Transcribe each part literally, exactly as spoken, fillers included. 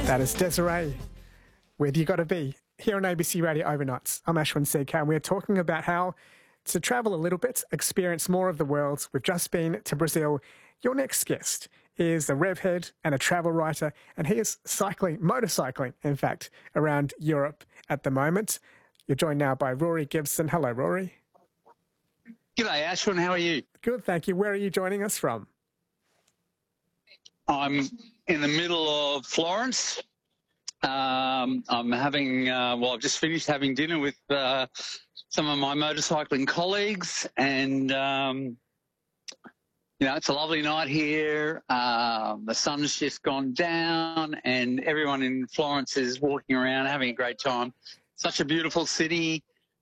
That is Desiree with You Gotta Be here on A B C Radio Overnights. I'm Ashwin Sekhar, and we're talking about how to travel a little bit, experience more of the world. We've just been to Brazil. Your next guest is a rev head and a travel writer, and he is cycling, motorcycling, in fact, around Europe at the moment. You're joined now by Rory Gibson. Hello, Rory. G'day, Ashwin. How are you? Good, thank you. Where are you joining us from? I'm in the middle of Florence. Um, I'm having, uh, well, I've just finished having dinner with uh, some of my motorcycling colleagues, and, um, you know, it's a lovely night here. Uh, the sun's just gone down, and everyone in Florence is walking around having a great time. Such a beautiful city.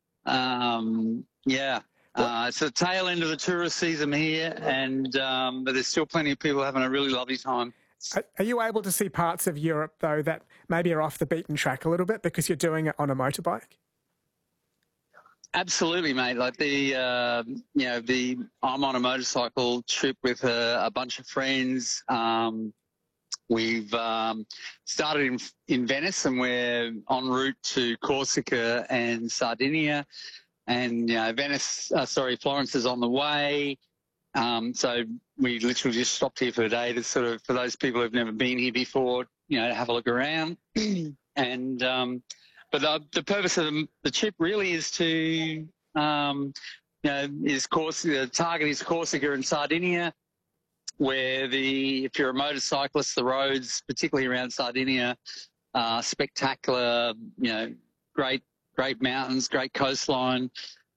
Um, yeah. Uh, it's the tail end of the tourist season here, and um, but there's still plenty of people having a really lovely time. Are you able to see parts of Europe, though, that maybe are off the beaten track a little bit because you're doing it on a motorbike? Absolutely, mate. Like the, uh, you know, the I'm on a motorcycle trip with a, a bunch of friends. Um, we've um, started in, in Venice, and we're en route to Corsica and Sardinia. And, you know, Venice, uh, sorry, Florence is on the way. Um, so we literally just stopped here for a day to sort of, for those people who've never been here before, you know, to have a look around. and, um, but the, the purpose of the trip really is to, um, you know, is Corsica, the target is Corsica and Sardinia, where the, if you're a motorcyclist, the roads, particularly around Sardinia, are spectacular, you know, great, great mountains, great coastline.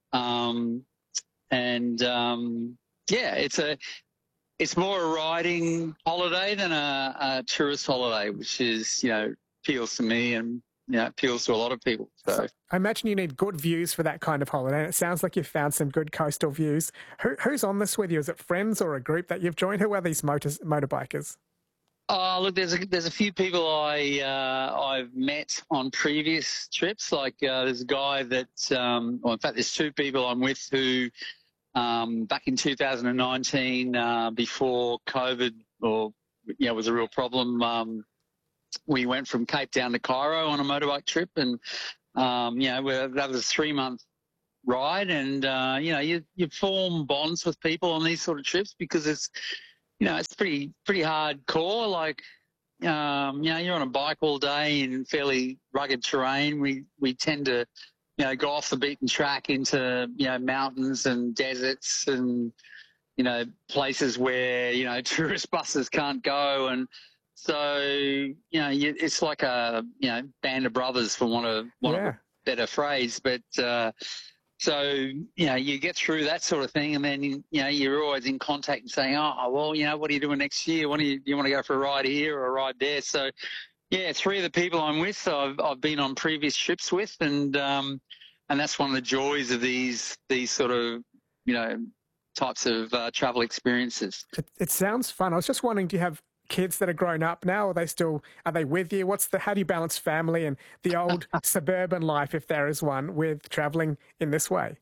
Um, and, um, yeah, it's a, it's more a riding holiday than a, a tourist holiday, which is, you know, appeals to me and, you know, appeals to a lot of people. So. so I imagine you need good views for that kind of holiday. And it sounds like you've found some good coastal views. Who, who's on this with you? Is it friends or a group that you've joined? Who are these motors, motorbikers? Oh, look, there's a, there's a few people I, uh, I've met on previous trips. Like uh, there's a guy that, um, well, in fact, there's two people I'm with who um, back in two thousand nineteen, uh, before COVID or, you know, was a real problem, um, we went from Cape Town to Cairo on a motorbike trip. And, um, you know, we're, that was a three-month ride. And, uh, you know, you, you form bonds with people on these sort of trips because it's, you know, it's pretty pretty hardcore. Like, um, you know, you're on a bike all day in fairly rugged terrain. We we tend to, you know, go off the beaten track into, you know, mountains and deserts and, you know, places where, you know, tourist buses can't go. And so, you know, you, it's like a, you know, band of brothers, for want of, want yeah. of a better phrase. But, uh, So, you know, you get through that sort of thing, and then, you know, you're always in contact and saying, oh, well, you know, what are you doing next year? What do you, do you want to go for a ride here or a ride there? So, yeah, three of the people I'm with, so I've, I've been on previous trips with, and um, and that's one of the joys of these these sort of, you know, types of uh, travel experiences. It, it sounds fun. I was just wondering, do you have kids that are grown up now? Are they still, are they with you? What's the, how do you balance family and the old suburban life, if there is one, with traveling in this way?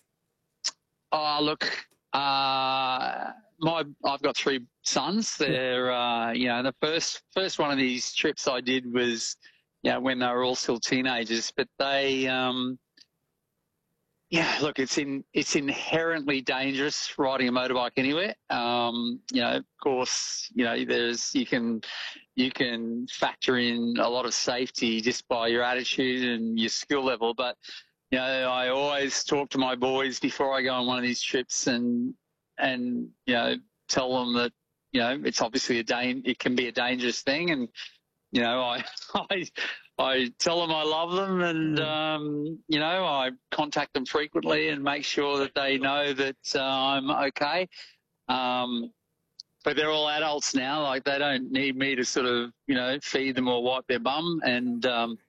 Oh, look, uh, my, I've got three sons. They're, uh, you know, the first, first one of these trips I did was, you know, when they were all still teenagers, but they, um, yeah, look, it's in it's inherently dangerous riding a motorbike anywhere. Um, you know, of course, you know, there's you can you can factor in a lot of safety just by your attitude and your skill level. But you know, I always talk to my boys before I go on one of these trips and and you know tell them that you know it's obviously a dan- it can be a dangerous thing, and you know I I. I tell them I love them, and um, you know I contact them frequently and make sure that they know that uh, I'm okay. Um, but they're all adults now; like they don't need me to sort of you know feed them or wipe their bum. And um,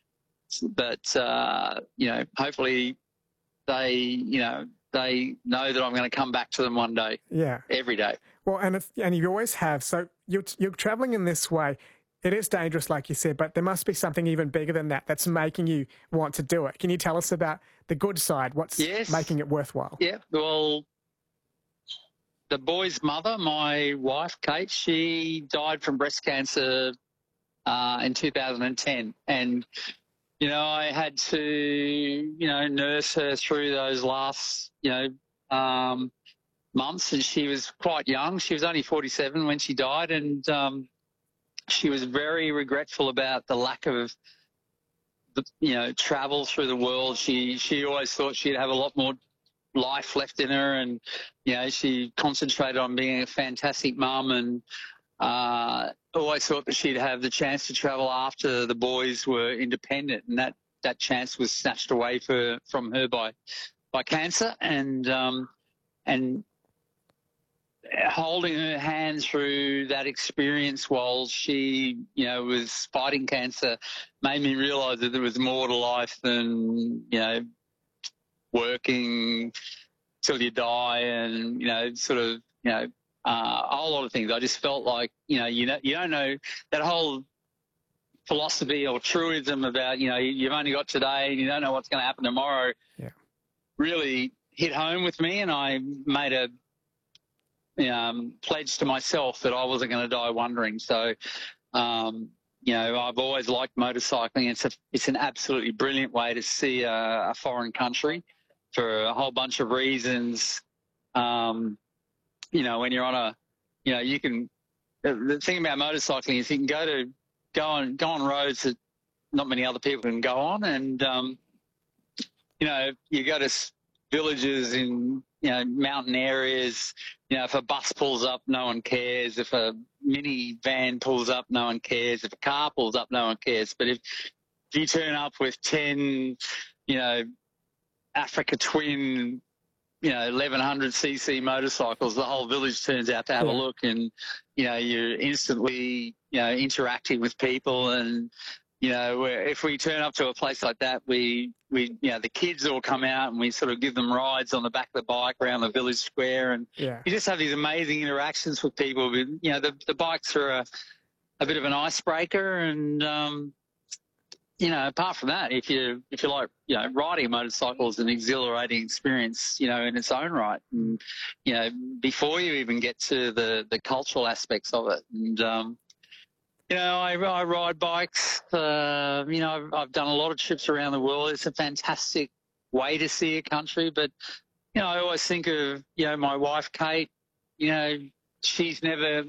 but uh, you know, hopefully they you know they know that I'm going to come back to them one day. Yeah, every day. Well, and it's, and you always have. So you're you're traveling in this way. It is dangerous, like you said, but there must be something even bigger than that that's making you want to do it. Can you tell us about the good side? What's yes. making it worthwhile? Yeah, well, the boy's mother, my wife, Kate, she died from breast cancer uh, in two thousand ten. And, you know, I had to, you know, nurse her through those last, you know, um, months. And she was quite young. She was only forty-seven when she died. And um, she was very regretful about the lack of, you know, travel through the world. She, she always thought she'd have a lot more life left in her. And, you know, she concentrated on being a fantastic mum, and uh, always thought that she'd have the chance to travel after the boys were independent, and that, that chance was snatched away for, from her by, by cancer. And, um, and holding her hand through that experience while she, you know, was fighting cancer made me realise that there was more to life than, you know, working till you die and, you know, sort of, you know, uh, a whole lot of things. I just felt like, you know, you know, you don't know that whole philosophy or truism about, you know, you've only got today and you don't know what's going to happen tomorrow. Yeah. Really hit home with me, and I made a um, pledge to myself that I wasn't going to die wondering. So, um, you know, I've always liked motorcycling. It's a, it's an absolutely brilliant way to see a, a foreign country for a whole bunch of reasons. Um, you know, when you're on a, you know, you can, the thing about motorcycling is you can go to, go on, go on roads that not many other people can go on. And, um, you know, you go to villages in, you know, mountain areas. You know, if a bus pulls up, no one cares. If a mini van pulls up, no one cares. If a car pulls up, no one cares. But if, if you turn up with ten, you know, Africa Twin, you know, eleven hundred c c motorcycles, the whole village turns out to have yeah. a look, and, you know, you're instantly, you know, interacting with people. And, you know, where if we turn up to a place like that, we, we, you know, the kids all come out and we sort of give them rides on the back of the bike around the village square, and yeah. you just have these amazing interactions with people. You know, the, the bikes are a, a bit of an icebreaker, and, um, you know, apart from that, if you if you like, you know, riding a motorcycle is an exhilarating experience, you know, in its own right. And, you know, before you even get to the, the cultural aspects of it. And, um, you know, I, I ride bikes. Uh, you know, I've, I've done a lot of trips around the world. It's a fantastic way to see a country. But, you know, I always think of, you know, my wife, Kate. You know, she's never